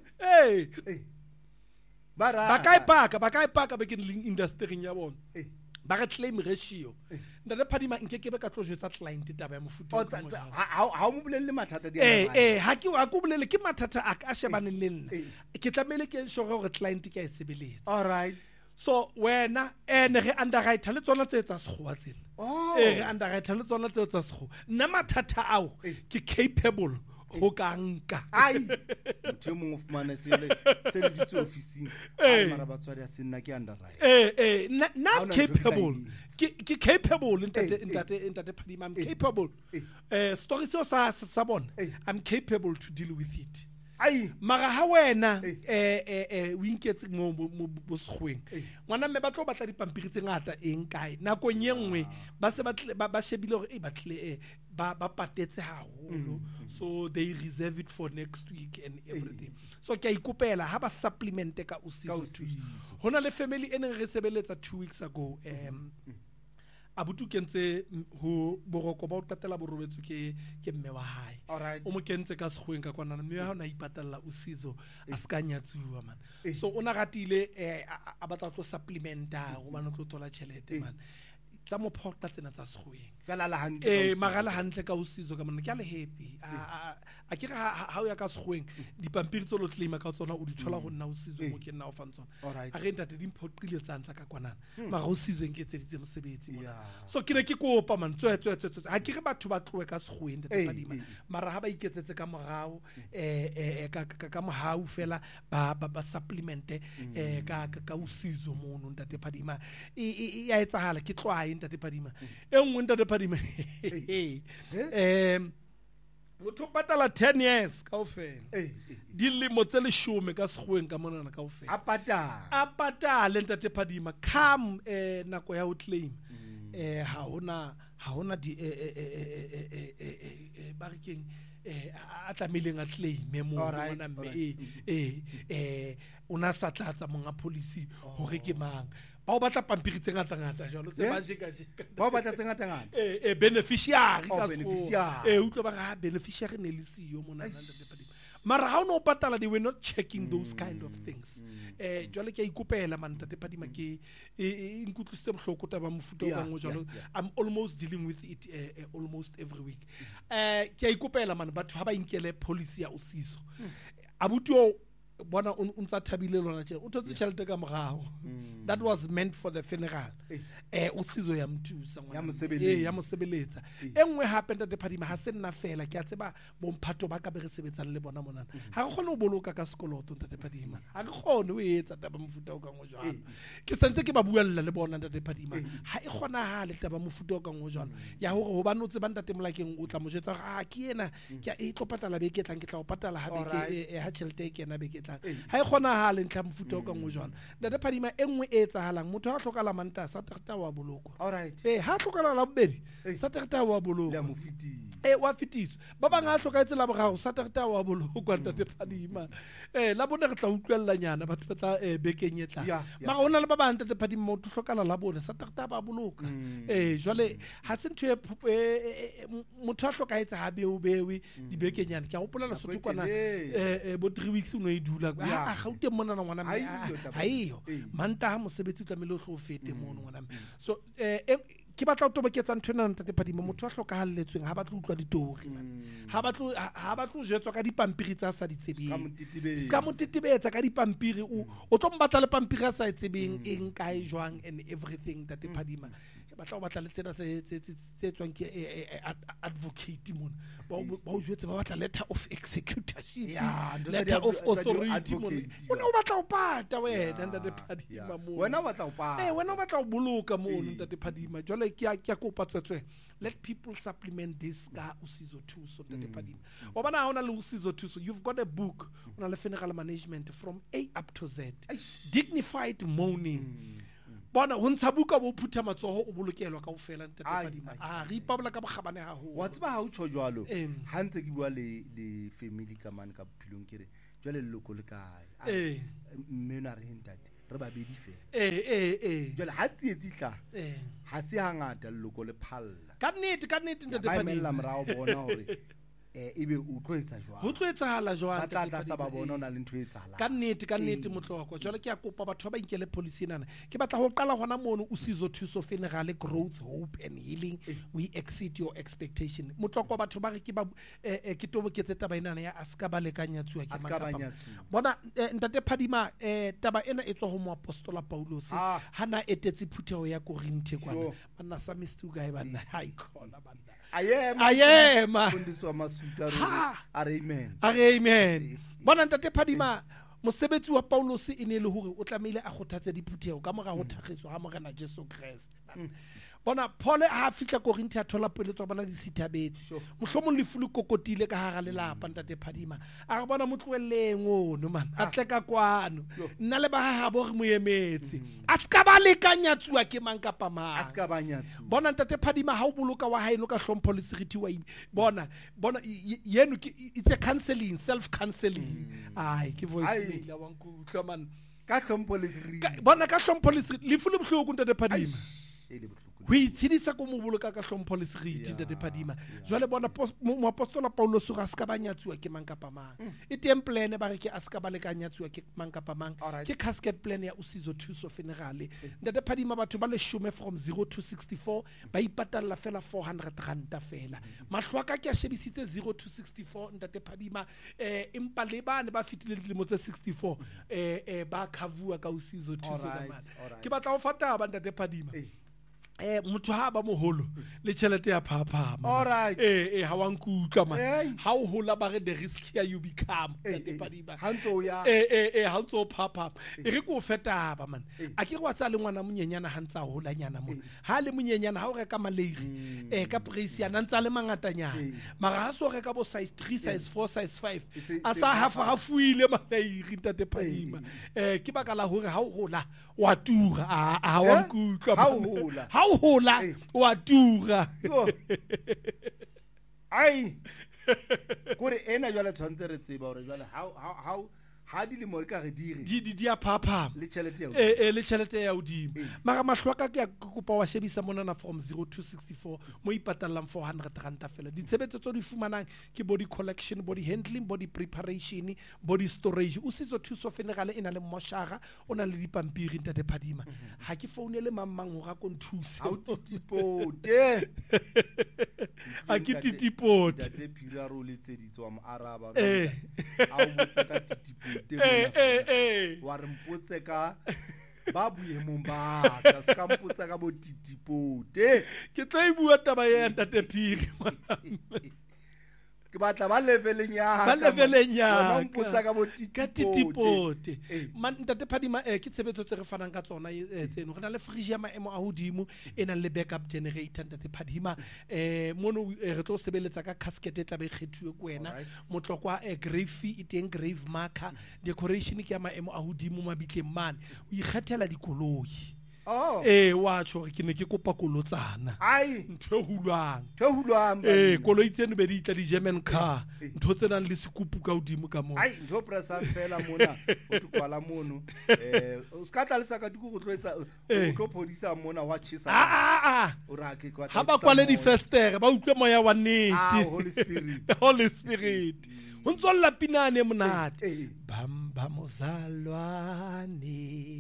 ba kai paka be ke leng industry ya bona ba re claim ratio ntate Phadima nke ke be ka tlo jwetsa client taba ya mofuta ha o mo bolelle mathata di ha ke wa go bolelle ke mathata a shebane le nna ke tlamele ke ensure gore client ke a sebeletsa all right so wena re underwrite le tsona tse tsa segwa tsena re underwriter le tsona tseo tsa sekgo nna mathata ao ke capable go ka nka ai motho mongwe o fumane se le ditse officing mara batswadi a se nna ke underwriter not capable ke capable ntate Phadima I'm capable story seo sa bona I'm capable to deal with it mara ha wena o inketse mo bosegweng ngwana mme ba tlo batla dipampiri tse ngata eng kae nako nngwe ba se ba shebile gore batle ba patetse haholo so they reserve it for next week and everything so ke ikopela ha ba supplement ka usizo hona le family ene re sebeletsa 2 weeks ago abutu kentse ho boroko ba o qetela borobetso ke mme wa hae o mo kentse ka segweng ka kwana mme ha ona ipatalla usizo a ska nyatsuwa man so ona ratile a batla tlo supplementa go bana tlo tola chelete man tsa mo phokta tsena tsa segweng fela la hantle magala hantle ka usizo ka mona ke le happy a ke ha o ya ka segweng dipampiri tso lo claim ka tsona o di thola go nna usizo mo ke nna o fantsona a re ntate di mphoqile tsantsa ka kwanana mara usizo nke tseditse mosebetsi mona so ke ne ke kopa man tswe ha ke re batho ba tloe ka segweng ntate Phadima mara ha ba iketsetse ka morao ka mohau fela ba supplemente ka usizo mono ntate Phadima ya etsahala ke tloae ntate Phadima engwe ntate Phadima motho patala 10 years kaofela dilemo tse 10 ka segweng ka monana kaofela a patale ntate Phadima come nako ya ho claim ha hona di barking a tlameleng a claim mo bona mme ona sa tlatsa monga policy hore ke mang ba o batla pampiri tse ngata jalo tse ba jeka ba o batla tse ngata beneficiary ka so utlo ba ga beneficiary ne le siyo mona ntate Phadima mara ha o no patala they were not checking those kind of things jalo ke ikopela man ntate Phadima ke inkutlwisitse bohloko taba mofuta o bangwe jalo I'm almost dealing with it almost every week ke ikopela man batho ha ba inkele policy ya usizo abutu bona untsa thabile lona tjela o thotse tšhelete ka morago that was meant for the funeral usizo ya mthusa ya mosebeletsa engwe hape ntate Phadima ha se nna fela ke a tseba bomphato ba ka be re sebetsang le bona monana ha re khone o boloka ka sekoloto ntate Phadima ha re khone o etsa taba mofuta o ka ngo jalo ke sentse ke ba buella le bona ntate Phadima ha e khona ha le taba mofuta o ka ngo jalo ya hore ho bana o tseba ntate molakeng o tla mo jetsa ke ena ke e tlo patala be ke tlang ke tla o patala ha be ke ha tšhelete ke ena be ke ha e khona ha le ntla mofuta o ka ngo jwana ntate Phadima engwe e etsahalang motho ha tlhokala manta sa terta wa boloko ha tlhokala la bobedi sa terta wa boloko wa fitiso ba bang ha tlhokaetse la bogago sa terta wa boloko ntate Phadima la bona re tla utlwella nyana batho ba tla bekeng etla mara ona le ba bang ntate Phadima motho tlhokala la bona sa terta ba boloka jwale ha se ntwe motho a tlhokaetse ha bewe di bekeng nyana ke a gopola sotho kwana bo 3 weeks no e dula a gaute mona na ngwana mme ha iyo manta ha mosebetsi o tlamele o tlo fete mono ngwana mme so ke batla o toboketsa nthwena ntate Phadima motho a hlokahalletsweng ha batla utlwa ditori ha batla jetswa ka dipampiri tsa sa ditsebeng ska motitibetsa ka dipampiri o tlo mbatla le pampiri a sa itsebeng eng kae jwang and everything ntate Phadima ke batla o batla le tsena tse tswang ke advocate mona ba o jwetse ba batla letter of executorship letter of authority mona o batla o pata wena ntate Phadima mona wena o batla o pata wena o batla o boloka mona ntate Phadima jwale ke a kopa tswetswe let people supplement this ka usizo thuso ntate Phadima wa bana ha ona le usizo thuso you've got a book ona le funeral management from A up to Z dignified mourning bona ho ntsha buka bo phutha matsoho o bolokelwa ka ofela ntate Phadima re ipabula ka bogabane ha ho wa tseba ha o tsho jwalo ha ntse ke bua le family ka man ka bophilong kere jwale leloko le kae mme na re ntate re ba bedi fela jwale ha tsietsi tla ha se hangata leloko le phalla ka nnete ntate Phadima ba mela morao bona hore ebe o tlo etsa jwang ho tlo etsahala jwang ba tla sa ba bona ona le ntho e etsahala ka nnete motloko jwale ke a kopa batho ba inkele policy nana ke batla ho qala hona mono o sizo thuso funeral growth hope and healing we exceed your expectation motloko batho ba re ke ba ke toboketse taba enana ya aska ba lekanyatswa ke makapa bona ntate Phadima taba ena e tswa ho moapostola Paulos hana etetse phutheho ya Korinthe kwana bana sa mistuga e bana ha ikona bana ayema fundiswa masuta amen amen bona ntate Phadima mosebetsi wa Paulos e ne le hore o tlamehile a kgothatse diphutheho ka mora ho thakgiso ha morena Jesu Kriste bona Paul ha fitla Korinthe a thola peletso bana di sithabetse mohlomong le fulu kokotile ka hara lelapa ntate Phadima a re bona motloelleng ono man a tle ka kwano nna le ba ha bo re moemetse a ska ba lekanyatsuwa ke mang kapa mang a ska ba nyatsu bona ntate Phadima ha o boloka wa haeno ka hlompho le seriti wa bona yeno it's a counseling self counseling ai ke voice mail wa nkutla man ka hlompho le seriti bona ka hlompho le seriti le fulu bohloko ntate Phadima ho itshedisa ko mo boloka ka hlompho le seriti ntate Phadima jwale bona moapostola Paulos ga ska ba nyatswa ke mang kapa mang e teng plan ba re ke aska ba lekanyatswa ke mang kapa mang ke casket plan ya usizo thuso funeral ntate Phadima batho ba le shume from 0 to 64 ba ipatalla fela 400 rand fela mahlwaka ke a shebisitse 0 to 64 ntate Phadima empa le bane ba fitile dilemo tse 64 ba khavua ka usizo thuso ka mane ke batla ho fata ba ntate Phadima motho ha ba moholo le tšhelete ya phapama ha wa nkutla man ha o hola ba re the riskier you become ntate Phadima ha ntso ya ha ntso phapama e re ko feta ba man a ke re wa tsa le ngwana monyenyana ha ntsa hola nyana mo ha le monyenyana ha o reka maleiri ka price ya ntsa le mangatanyana mara ha so reka bo size 3 size 4 size 5 a sa ha fuile maleiri ntate Phadima ke baka la hore ha o hola wa tura ha wa nkutla ha o hola wa tura ai kore ena jwale tshwantse re tseba hore jwale ha di le mo ka re dire di a phapha le tšhelete ya le tšhelete ya udimo mara mahlwaka ke a kopa wa shebisa monana from 0 to 64 mo ipatallang 400 rand fela ditshebetso tso di fumanang ke body collection body handling body preparation body storage o sizo thuso funeral ena le moshara ona le dipampiri ntate Phadima ha ke founele mamang ho ra ko nthuse ha o titipote a ke titipote ntate Phira ro le tseditswa mo araba a o botsa ka titipote wa re mpotse ka ba boemong ba ka ska mpotsa ka bo titipote ke tla e bua taba ya ntate Phira ke batla ba leveleng ya wona mpotsa ka bo titipote man ntate Phadima ke tshebetso tse re fanang ka tsona tseno re na le fridge ya maemo a hodimo e nang le backup generator ntate Phadima mono re tlo sebeletsa ka casket e tla be kgethuwe ko wena motlokwa grave fee e teng grave marker decoration ke ya maemo a hodimo mabitleng mane o ikgethela dikoloi wa tjho ke ne ke kopa kolotsana ntho hulwang koloi tseno be di tla di German car ntho tsenang le sekupu ka hodimo ka mo ntho pressa fela mona o tukwala mono o ska tla le saka diko go tloetsa o tlo phodisa mona wa chisa o ra ke kwa ha ba kwale di festere ba utlwe moya wa nnete holy spirit ho ntsolla pinane monate bamba mozalwane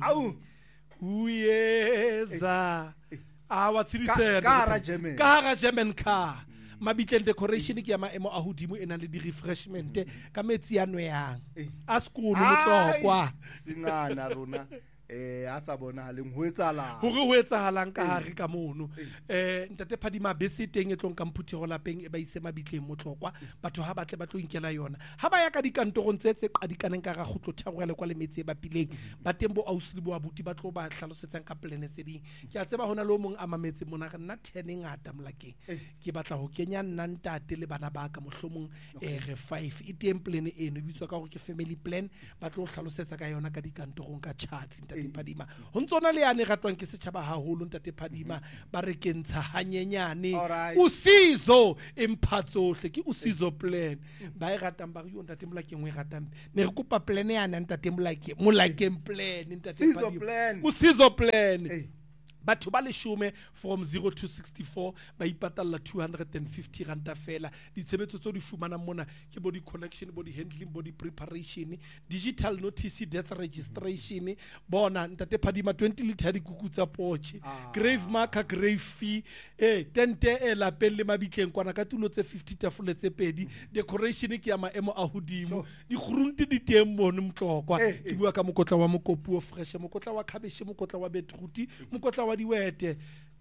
uyeza wa tshidisela ka hara German car mabitleng decoration ke ya maemo a hodimo ena le di refreshment ka metsi ya nweyang a sekolo motlokwa singana rona a sa bona haleng ho etsahalang ka hare ka mono ntate Phadima bese teng e tlong ka mphuthego lapeng e ba ise mabitleng motlokwa batho ha batle ba tlo inkela yona ha ba ya ka dikantorong tse qadikaneng ka ga khutlo thagwele kwa le metse ba pileng ba teng bo ausli bo abuti ba tlo ba hlalosetsang ka plan tse ding ke a tseba hona le mong a mametse mona re nna 10 ngata molakeng ke batla ho kenya nna ntate le bana ba ka mohlomong re 5 e teng plan eno e bitswa ka gore ke family plan ba tlo hlalosetsa ka yona ka dikantorong ka charts Phadima ho ntsona le yane ratwang ke setjhaba haholo ntate Phadima ba re kentsha hanyenyane usizo emphatsohle ke usizo plan ba e ratang ba re yo ntate Molakeng o e ratang ne re kopa plan yana ntate Molakeng plan ntate Phadima usizo plan batho ba leshome from 0 to 64 ba ipatalla 250 ranta fela. Ditshebetso tso di fumanang mona ke body connection, body handling, body preparation, digital notice, death registration, bona ntate Phadima 20 liter dikuku tsa poche, grave marker, grave fee, tente lapeng le mabitleng kwana ka tulo tse 50 tafole tse pedi, decoration ke ya maemo a hodimo, di khrunti di teng mono mtlokwa, ke bua ka mokotla wa mokopu o fresh, mokotla wa cabbage, mokotla wa beetroot, mokotla wa diwete,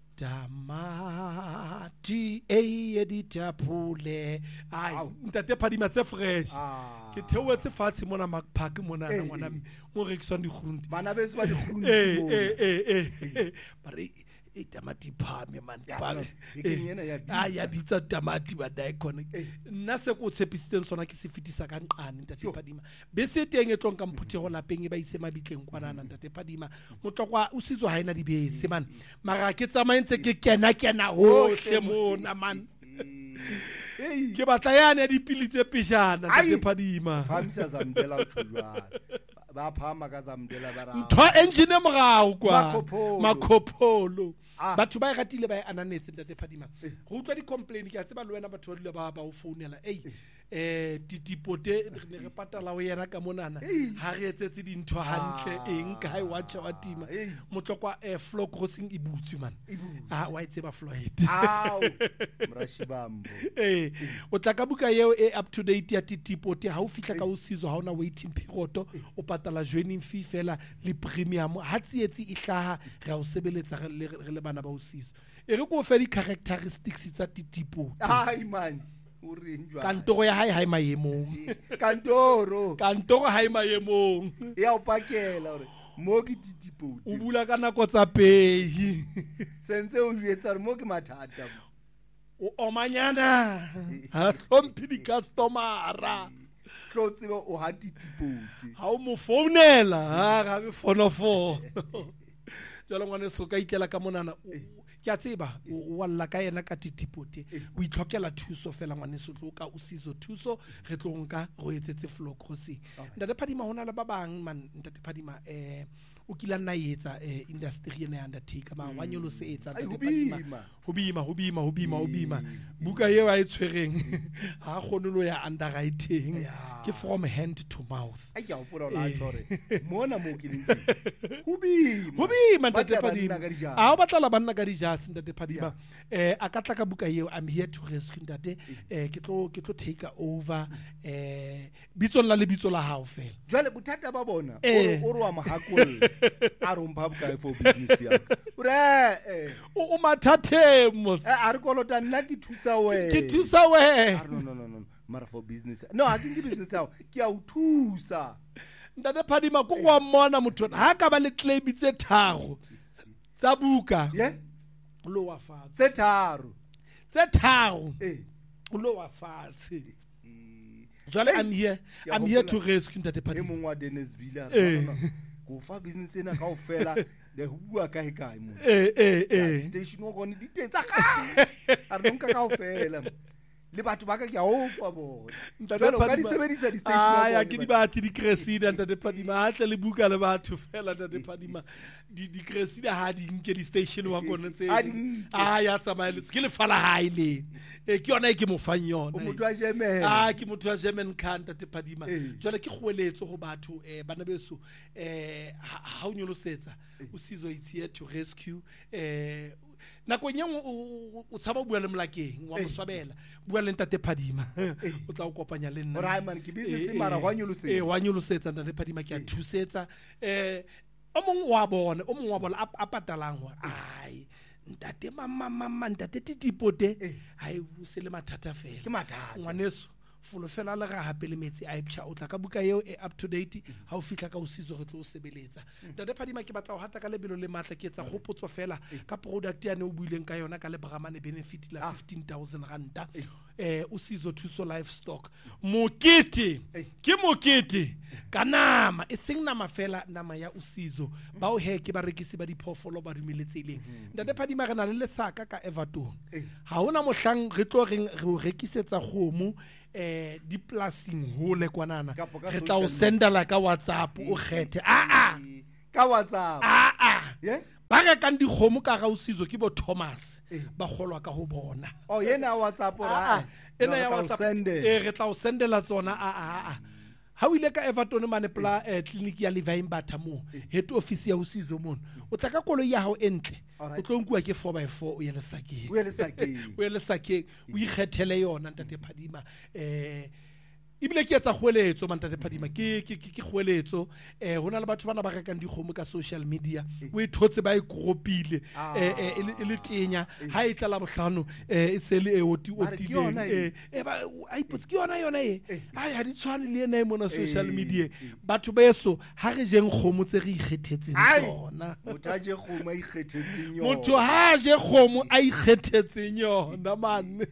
tamati ditapole. Ai ntate Phadima tse fresh ke theoetse fatshe mona Macpark mona ngwana mo rekiswang dikhrunti bana beso ba dikhrunti bare tamati phame man phame ya bitsa tamati ba daikon nna se ko tshepisitseng sona ke se fitisa ka nqane ntate Phadima bese teng e tlong ka mphuthego lapeng e ba ise mabitleng kwana ntate Phadima motlokwa o sizo ha ina dibese man mara ke tsamaentse ke kena hohle mona man ke batla yana dipili tse pejana ntate Phadima phamisa zamdela uthulwana ba phama ka zamdela bara ntho engine morao kwa makhopholo batho ba ratile ba ananetse ntate Phadima go utlwa di complain ke a tseba le wena batho ba dile ba o founela titipote re patala o yena ka monana ha re etsetse dintho hantle eng ka hai watcha wa tima motlokwa floor crossing e butswe man wa itseba Floyd mrashibambo o tla ka buka yeo up to date ya titipote ha o fihla ka o sizo ha ona waiting period o patala joining fee fela le premium ha tsietsi e hlaha re o sebeletsa re le bana ba o sizo e re ko fe di characteristics tsa titipote man kantoro ya hae maemong kantoro hae maemong ya o pakela hore mo ke titipote o bula ka nako tsa pehi sentse o jetsa mo ke mathata o omanyana ha hlomphi di customera tlo tsebe o ha titipote ha o mo founela ha ga be fonofo jalo ngwane so ka itlela ka monana ke a tseba o walla ka yena ka titipote o itlhokela thuso fela ngwane so tlo ka o sizo thuso re tlo nka go etsetse floor crossing ntate Phadima hona le ba bang man ntate Phadima o kila nna etsa industry ena ya undertaker ba wa nyolo se etsa ntate Phadima ho bima buka ye wa itshwereng ha gonolo ya underwriting ke from hand to mouth ai ya o pula la tshore mona mo ke leng ho bima ntate Phadima a o batla la banna ka dijase ntate Phadima a ka tla ka buka yeo I'm here to rescue ntate ke tlo take over bitso la lebitso la hao fela jwale bothata ba bona o re wa mahakolla a rompha buka for business ya o mathatemos a re kolota nna ke thusa we no mara for business no a ke business yao ke a o thusa ntate Phadima ko go mmona motho ha ka ba le claim tse tharo tsa buka lo wa fatshe tse tharo lo wa fatshe jwale I'm here to rescue ntate Phadima mongwe wa Dennisville go fa business ena ka ofela le bua ka kae mo station o gone di tetsa ka a re nka ka ofela le batho ba ka ke a ofa bona ntate ka di sebedisa di station ya ke di batho di crescida ntate Phadima ha tle le buka le batho fela ntate Phadima di crescida ha di nke di station wa gone tse ya tsamaya ke le fala ha ile ke yona e ke mo fang yona motho wa German ke motho wa German kan ntate Phadima jwale ke kgoeletso go batho bana beso ha o nyolosetsa o sizo it's here to rescue nako nyeng o tshaba bua le mlakeng wa moswabela bua le ntate Phadima o tla o kopanya le nna right man ke business mara wa nyolosetsa wa nyolosetsa ntate Phadima ke a thusetsa o mong wa bona a patalang hore ai ntate mama ntate titipote ha e buse le mathata fela ke mathata ngwaneso fulo fela le ga hape le metsi a ipsha o tla ka buka eo up to date ha o fitla ka o sizo re tlo o sebeletsa ntate Phadima ke batla o hata ka lebelo le matla ke etsa gopotso fela ka product ya ne o buileng ka yona ka le bramane benefit la 15,000 ranta o sizo thuso livestock mokete ka nama e seng nama fela nama ya usizo ba o ke ba rekisi ba diphofolo ba dumeletseleng ntate Phadima re na le lesaka ka Everton ha hona mohlang re tlo re rekisetsa khomo di plasing hole kwanana re tla o sendela ka WhatsApp o kgethe ka WhatsApp ba rekang dikgomo ka ga Usizo ke bo Thomas ba kgolwa ka ho bona yena WhatsApp ra ena ya WhatsApp re tla o sendela tsona ha o ile ka Everton Manepla clinic ya Levain Batha mo head office ya Usizo mono o tla ka koloi ya hao entle o tlo nkuwa ke 4x4 o ye le sakeng o ikgethele yona ntate Phadima ibile ke etsa kgoeletso mantate Phadima ke kgoeletso hona le batho bana ba rekang dikgomo ka social media o ithotse ba ikropile le tenya ha e tla la bohlano e se le otileng ba ai potse ke yona ai ha di tshwane le ena mona social media batho beso ha re jeng kgomo tse re ikgethetseng tsona motho ha je kgomo a ikgethetseng yona man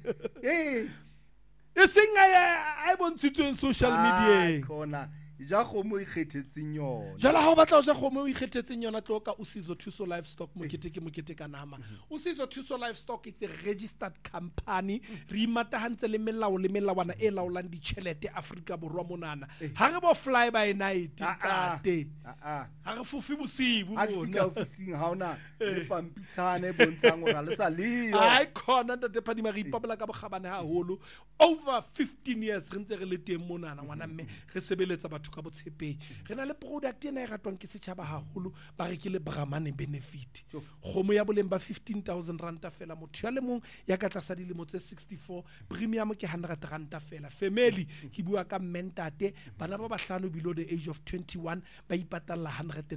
e seng a bontshitsweng social media khona ja kgomo o ikgethetseng yona jala ha o batla o ja kgomo o ikgethetseng yona tlo ka Usizo Thuso Livestock mokete ka nama Usizo Thuso Livestock is a registered company re imatahantse le melao le melawana e laolang ditjhelete Afrika Borwa monana ha re bo fly by night tate ha re fufi bosibu bona ofising ha ona le pampitshane bontshang hore le sa leyo ai khona ntate Phadima re ipabela ka bogabane haholo over 15 years re ntse re le teng monana ngwana mme re sebeletsa batho ka botshepeng re na le product ena e ratwang ke setjhaba haholo ba re ke le Brahmane benefit kgomo ya boleng ba 15,000 ranta fela motho ya le mong ya ka tlasa dilemo tse 64 premium ke 100 ranta fela family ke bua ka mentate bana ba bahlano below the age of 21 ba ipatalla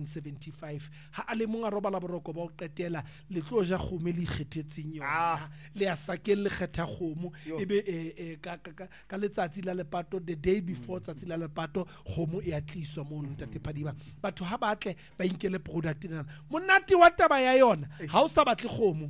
175 ha a le mong a robala boroko ba o qetela le tlo ja kgomo le ikgethetseng yona le ya sakeng le kgetha kgomo ebe ka letsatsi la lepato the day before tsatsi la lepato kgomo e atliswa mo ntate Phadima batho ha batle ba inkele product ena monate wa taba ya yona ha o sa batle kgomo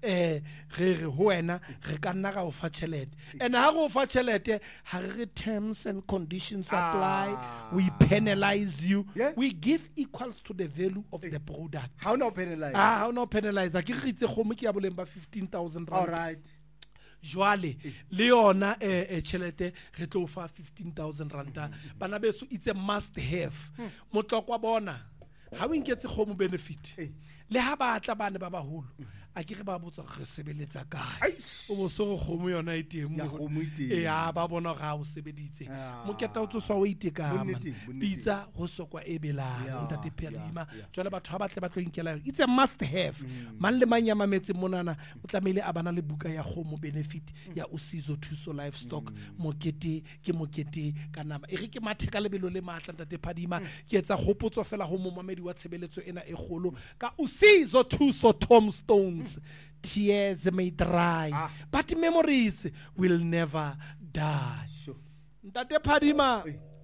re ho wena re ka nna ga o fa tšhelete and ha go fa tšhelete ha re terms and conditions apply we penalize you we give equals to the value of the product how no penalize ke re itse kgomo ke ya boleng ba 15,000 rand all right jwale le yona tšhelete re tlo fa 15,000 ranta bana beso it's a must have motlokwa bona ha o inketse kgomo benefit le ha ba tla bane ba baholo a ke re ba botsa re sebeletsa kae o bo so kgomo yona e teng mo ya ba bona ga o sebeditse moketa o tswa o itekama pizza ho sokwa e belang ntate Phadima jwale batho ha batle ba tlo inkela it's a must have man le manyama metse monana o tlamele a bana le buka ya kgomo benefit ya Usizo Thuso Livestock mokete ke mokete ka nama e re ke mathe ka lebelo le matla ntate Phadima ke etsa kgopotso fela ho momamedi wa tshebeletso ena e kgolo ka Usizo Thuso Tombstones tears may dry but memories will never die ntate Phadima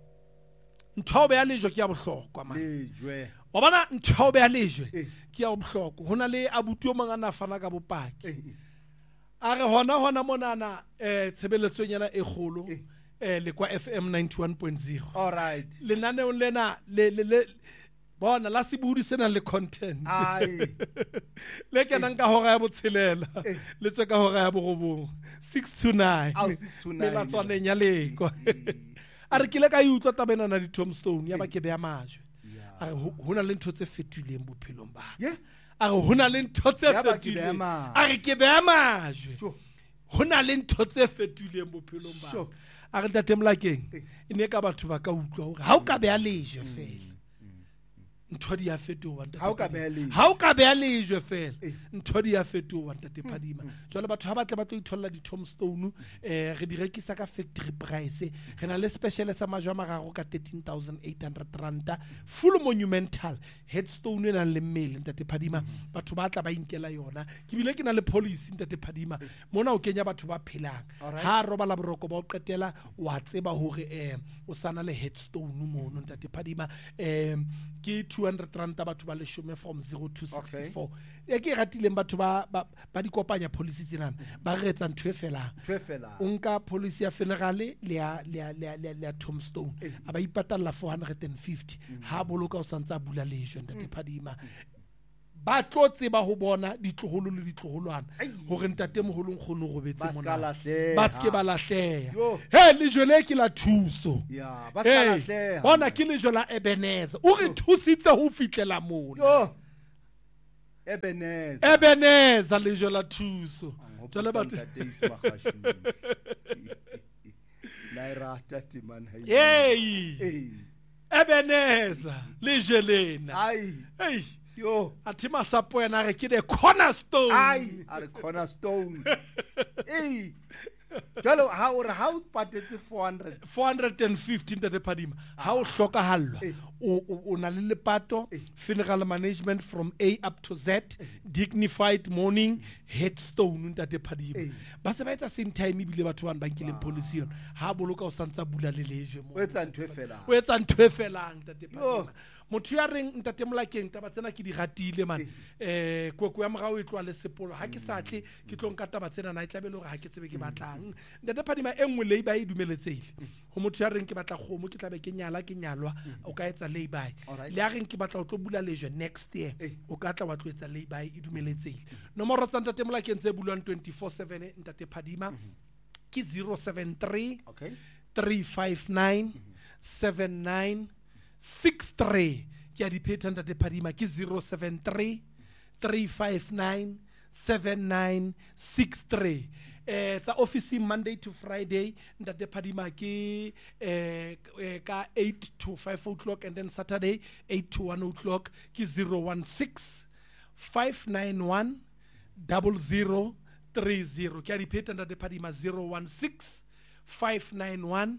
nthobe ya lejwe ke ya bohlokwa man lejwe wa bona nthobe ya lejwe ke ya bohlokwa hona le abuti o mangana fana ka bopaki a re hona monana tshebeletso nyana e kgolo le kwa FM 91.0 all right lenane lena le bona la se budi sena le content le ke nang ka hora ya botshelela le tse ka hora ya borobong 6 to 9 le la tswaneng ya leko a re kile ka utla tabena na di Tombstone ya ba ke be ya majwe a re hona le ntho tse fetuleng bophelong ba a re hona le ntho tse fetuleng a re ke be ya majwe hona le ntho tse fetuleng bophelong ba a re ntate Mlakeng e ne ka batho ba ka utlwa hore ha o ka be ya leje fela ntho di ya fetoha ha o ka be ya lejwe fela ntho di ya fetoha ntate Phadima jwale batho ha batle ba tlo itholla di Tombstone re di rekisa ka factory price re na le special sa majwa mararo ka 13,800 ranta full monumental headstone ena le mmele ntate Phadima batho ba tla ba inkela yona ke bile ke na le policy ntate Phadima mona o kenya batho ba phelang ha roba la boroko ba o qetela wa tseba hore o sana le headstone mono ntate Phadima ke 200 ranta batho ba le shome from 0 to 64 ke ratileng batho ba di kopanya policy tsena ba re etsa ntwe fela o nka policy ya funeral le ya Tombstone aba ipatalla 450 ha boloka o santsa bula lejwe ntate Phadima ba tlo tseba ho bona ditloholo le ditloholwana hore ntate moholo nkgono go betse mona ba ske ba lahleha le jole ke la thuso bona ke le jola Ebenezer o re thusitse ho fitlela mona Ebeneza lejo la thuso jwale batho Ebeneza lejo lena yo athi masapo yena re ke the cornerstone are cornerstone jalo how patetse 415 the padima how hlokahalwa o na le lepato funeral management from A up to Z dignified mourning headstone the padima ba se ba etsa same time ibile batho bana ba nkileng policy yona ha boloka o santsa bula le lejwe mo o etsa ntwe felang the padima motho ya reng ntate molakeng taba tsena ke di ratile man kweko ya mogao e tlwa le sepolo ha ke satle ke tlo nka taba tsena na e tlabele gore ha ke tsebe ke batlang ntate padima engwe le ba e dumeletsele ho motho ya reng ke batla kgomo ke tlabe ke nyalwa o ka etsa lay-by le ya reng ke batla o tlo bula lejwe next year o ka tla wa tlo etsa lay-by e dumeletsele nomoro tsa ntate molakeng tse bulwang 24/7 ntate padima ke 073 359 7963 ke a di pheta ntate padima ke 073 359 7963 tsa office Monday to Friday ntate padima ke ka 8 to 5 o'clock and then Saturday 8 to 1 o'clock ke 016 591 0030 ke a di pheta ntate padima 016 591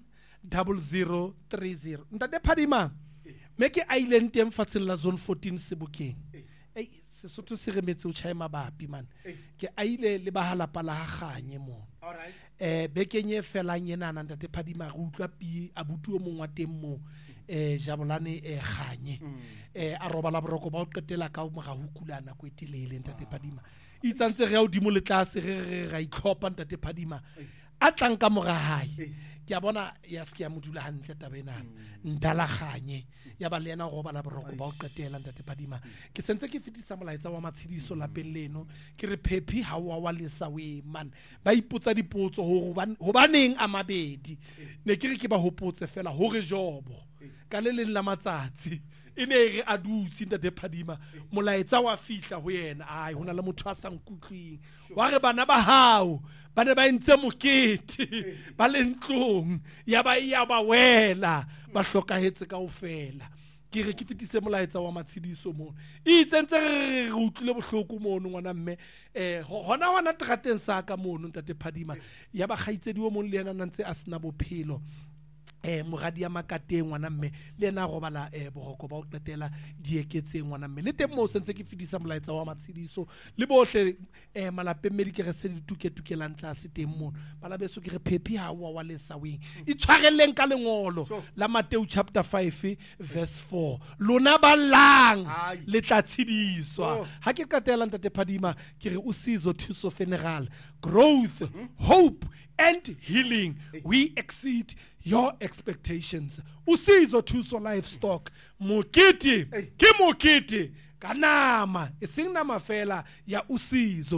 0030 ntate padima me ke island teng fatseng la zone 14 Sebokeng Sesotho se remetse o tšhae mabapi man ke aile le bahalapa la ganye mo bekenye felang yenana ntate padima go utlwa pi abutuo mongwa teng mo jabolane ganye a robala boroko ba o qetela ka mo ga ho kulana ko etelele ntate padima itsantse re a odimo le tlase re ra itlhopha ntate padima a tlang ka moga hae ke a bona ya se ya modula hantle tabena ndalaganye ya ba le yena go bala boroko ba o qetela ntate padima ke sentse ke fitisa molaetsa wa matshidiso lapeng leno ke re phephi ha wa lesa we man ba ipotsa dipotso ho baneng a mabedi ne ke re ke ba hopotse fela hore jobo ka le leng la matsatsi ine re a dutse ntate padima molaetsa wa fihla ho yena ai hona le motho a sa nkutlwing wa re bana ba hao ba ne ba ntse mokete ba le ntlong ya ba wela ba hlokahetse kaofela ke re ke fitise molaetsa wa matshidiso mo itsentse re utlwile bohloko mono ngwana mme hona trateng sa ka mono ntate padima ya ba gaitsediwo mo le yena nantse a sena bophelo moradi ya makateng ngwana mme le ena go bala boroko ba o qetela dieketseng ngwana mme le teng mo sentse ke fidisa molaetsa wa matshidiso le bohle malapeng medi ke re se dituketukelang tlase teng mono bala beso ke re phephi ha wa lesaweng itshwareleng ka lengolo la Matthew chapter 5 verse 4 lona balang le tla tshidiswa ha ke qetela ntate padima ke re usizo thuso funeral growth hope and healing we exceed your expectations usizo thuso livestock mokiti ke mokiti kanama ising nama fela ya usizo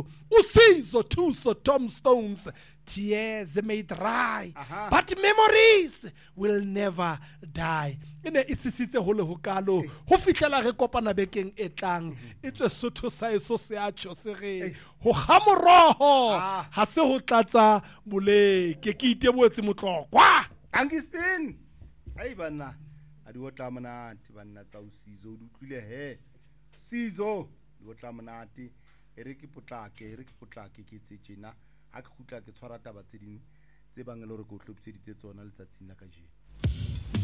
thuso tombstones tears may dry but memories will never die ine isisitse ho le hokalo ho fihlela re kopana bekeng e tlang etswe sotho sa eso se a tsho se re ho gamoroho ha se ho tlatsa boleke ke itebotse motlokwa angispin ai bana a di otla monate banna tsa usizo o dutlile he sizo di otla monate e re ke potlake ke tsetsena ha ke khutla ke tshwara taba tse ding tse bang le re go hlopseditse tsona letsatsing la ka je